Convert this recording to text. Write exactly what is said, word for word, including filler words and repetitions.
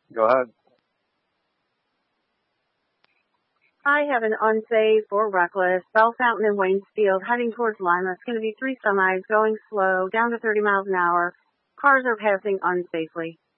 Go ahead. I have an unsafe or reckless Bell Fountain and Waynesfield heading towards Lima. It's going to be three semis going slow, down to thirty miles an hour. Cars are passing unsafely.